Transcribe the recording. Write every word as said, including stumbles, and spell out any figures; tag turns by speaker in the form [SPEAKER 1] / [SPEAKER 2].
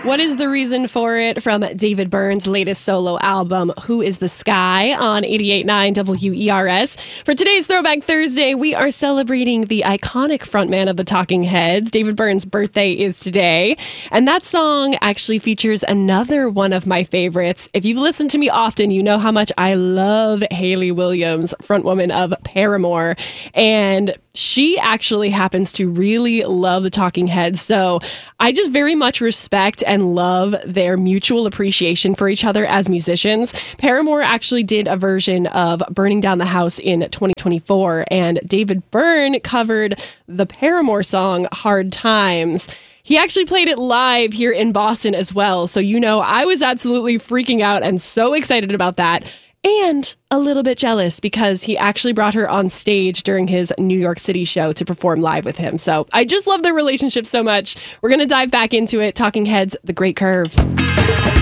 [SPEAKER 1] What is the reason for it? From David Byrne's latest solo album, Who is the Sky, on eighty-eight point nine W E R S. For today's Throwback Thursday, we are celebrating the iconic frontman of the Talking Heads. David Byrne's birthday is today, and that song actually features another one of my favorites. If you've listened to me often, you know how much I love Hayley Williams, frontwoman of Paramore, and she actually happens to really love the Talking Heads, so I just very much respect and love their mutual appreciation for each other as musicians. Paramore actually did a version of Burning Down the House in twenty twenty-four, and David Byrne covered the Paramore song Hard Times. He actually played it live here in Boston as well, so you know I was absolutely freaking out and so excited about that. And a little bit jealous because he actually brought her on stage during his New York City show to perform live with him. So I just love their relationship so much. We're going to dive back into it. Talking Heads, The Great Curve.